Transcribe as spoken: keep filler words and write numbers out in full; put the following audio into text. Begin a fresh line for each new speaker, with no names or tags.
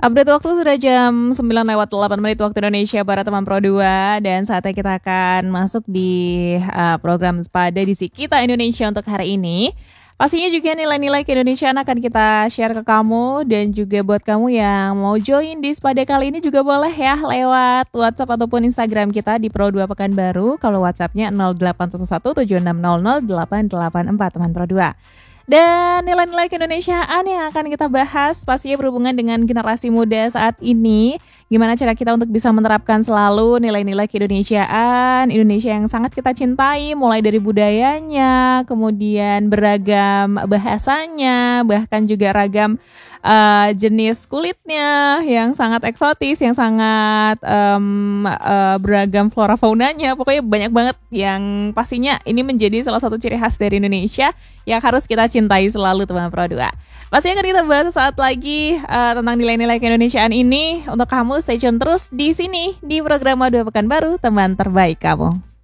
Update waktu sudah jam sembilan lewat delapan menit waktu Indonesia Barat teman Pro dua dan saatnya kita akan masuk di uh, program Sepada Edisi Kita Indonesia untuk hari ini. Pastinya juga nilai-nilai keindonesiaan akan kita share ke kamu dan juga buat kamu yang mau join di Sepada kali ini juga boleh ya lewat WhatsApp ataupun Instagram kita di Pro dua Pekanbaru. Kalau WhatsAppnya nol delapan satu satu tujuh enam nol nol delapan delapan empat teman Pro dua. Dan nilai-nilai keindonesiaan yang akan kita bahas pastinya berhubungan dengan generasi muda saat ini. Gimana cara kita untuk bisa menerapkan selalu nilai-nilai keindonesiaan, Indonesia yang sangat kita cintai, mulai dari budayanya, kemudian beragam bahasanya, bahkan juga ragam uh, jenis kulitnya yang sangat eksotis, yang sangat um, uh, beragam flora faunanya. Pokoknya banyak banget yang pastinya ini menjadi salah satu ciri khas dari Indonesia yang harus kita cintai selalu teman Pro dua. Pasti akan kita bahas saat lagi uh, tentang nilai-nilai keindonesiaan ini. Untuk kamu stay tune terus di sini di program Dua Pekanbaru, teman terbaik kamu.